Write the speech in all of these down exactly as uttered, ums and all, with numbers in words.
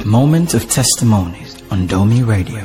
Moment of Testimonies on Domi Radio.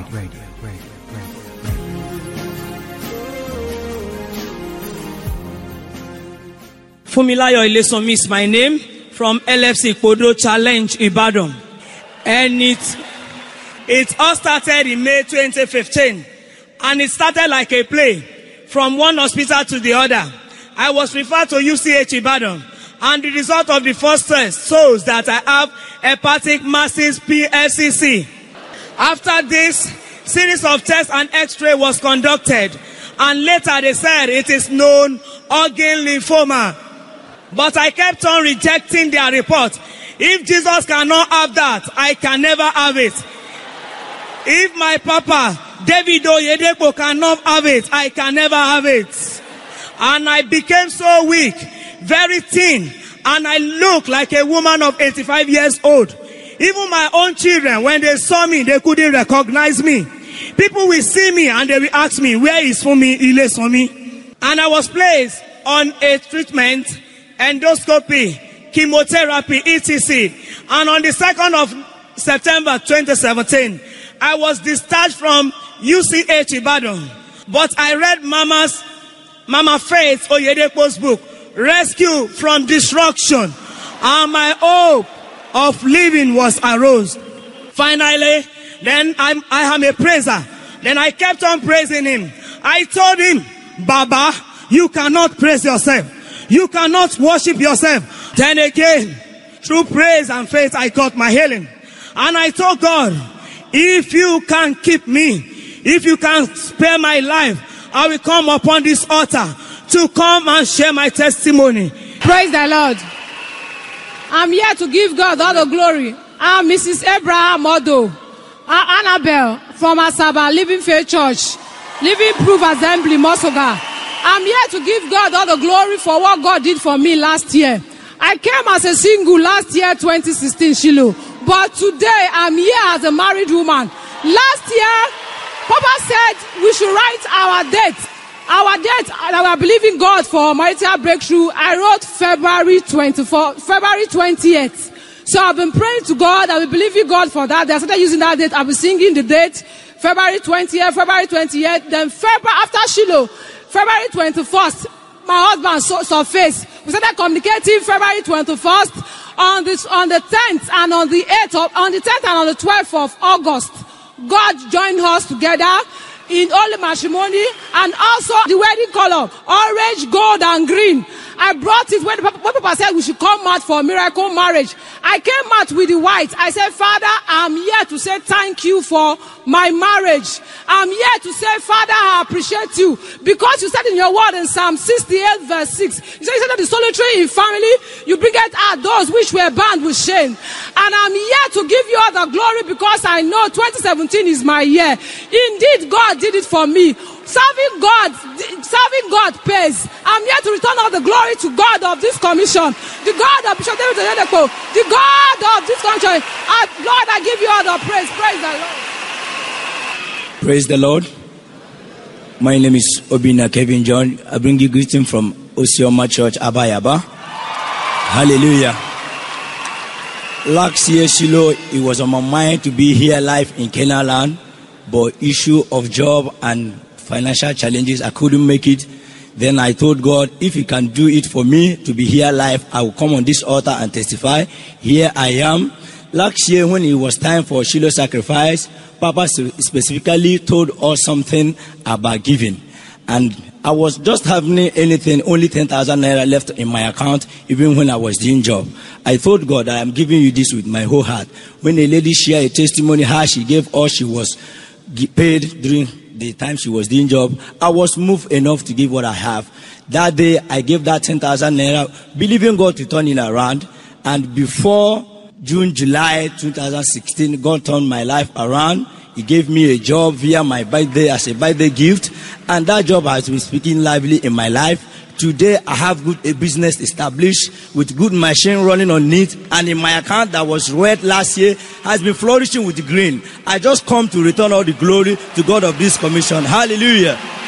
Fumilayo Ilesanmi is my name, from L F C Kodo Challenge Ibadan. And it, it all started in May twenty fifteen. And it started like a play, from one hospital to the other. I was referred to U C H Ibadan. And the result of the first test shows that I have hepatic masses P F C C. After this, series of tests and x-ray was conducted. And later they said it is known Hodgkin lymphoma. But I kept on rejecting their report. If Jesus cannot have that, I can never have it. If my papa, David Oyedepo, cannot have it, I can never have it. And I became so weak, very thin, and I look like a woman of eighty-five years old. Even my own children, when they saw me, they couldn't recognize me. People will see me and they will ask me, where is Fumi Ilesanmi? And I was placed on a treatment, endoscopy, chemotherapy, et cetera. And on the second of September twenty seventeen, I was discharged from U C H Ibadan. But I read Mama's, Mama Faith Oyedepo's book, Rescue from Destruction. And my hope of living was arose. Finally, then I'm, I am a praiser. Then I kept on praising him. I told him, Baba, you cannot praise yourself. You cannot worship yourself. Then again, through praise and faith, I got my healing. And I told God, if you can keep me, if you can spare my life, I will come upon this altar to come and share my testimony. Praise the Lord. I'm here to give God all the glory. I'm Missus Abraham Odo, Annabelle from Asaba Living Faith Church, Living Proof Assembly, Mosoga. I'm here to give God all the glory for what God did for me last year. I came as a single last year, twenty sixteen, Shiloh. But today, I'm here as a married woman. Last year, Papa said we should write our date. Our date, and I believe in God for marital breakthrough. I wrote February twenty-fourth, February twentieth. So I've been praying to God. I will believe in God for that. They started using that date. I've been singing the date, February twentieth, February twentieth. Then February, after Shiloh, February twenty-first, my husband saw, saw face. We started communicating February twenty-first. On this, on the tenth and on the eighth of, on the tenth and on the twelfth of August, God joined us together in holy matrimony, and also the wedding color, orange, gold, and green. I brought it when, when Papa said we should come out for a miracle marriage. I came out with the white. I said, Father, I'm here to say thank you for my marriage. I'm here to say, Father, I appreciate you. Because you said in your word in Psalm sixty-eight verse six, you said, you said that the solitary in family, you bring it out those which were bound with shame. And I'm here to give you all the glory because I know twenty seventeen is my year. Indeed, God did it for me. Serving God, serving God pays. I'm here to return all the glory to God of this commission. The God of Bishop David Oyedepo. The God of this country. And Lord, I give you all the praise. Praise the Lord. Praise the Lord. My name is Obina Kevin John. I bring you greeting from Osioma Church, Abayaba. Hallelujah. Last year, Shiloh, it was on my mind to be here live in Canaan land, but issue of job and financial challenges, I couldn't make it. Then I told God, if He can do it for me to be here live, I will come on this altar and testify. Here I am. Last year, when it was time for Shiloh sacrifice, Papa specifically told us something about giving. And I was just having anything, only ten thousand naira left in my account, even when I was doing job. I told God, I am giving you this with my whole heart. When a lady shared a testimony, how she gave all she was paid during the time she was doing job, I was moved enough to give what I have. That day, I gave that ten thousand naira, believing God to turn it around. And before June, July twenty sixteen, God turned my life around. He gave me a job via my birthday as a birthday gift. And that job has been speaking lively in my life. Today, I have good a business established with good machine running on it. And in my account that was red last year has been flourishing with green. I just come to return all the glory to God of this commission. Hallelujah.